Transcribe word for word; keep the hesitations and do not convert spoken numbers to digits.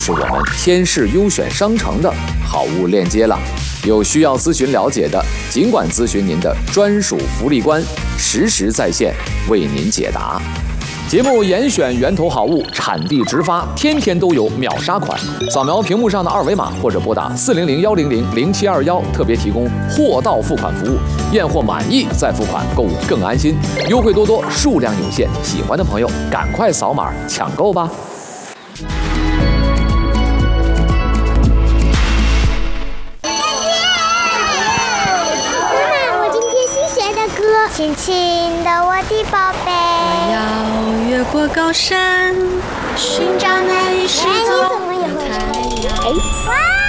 是我们天视优选商城的好物链接了。有需要咨询了解的，尽管咨询您的专属福利官，实时在线为您解答。节目严选源头好物，产地直发，天天都有秒杀款。扫描屏幕上的二维码，或者拨打四零零幺零零零七二幺，特别提供货到付款服务，验货满意再付款，购物更安心。优惠多多，数量有限，喜欢的朋友赶快扫码抢购吧。 亲亲的我的宝贝， 我要越过高山，寻找那一失踪的太阳。 哇！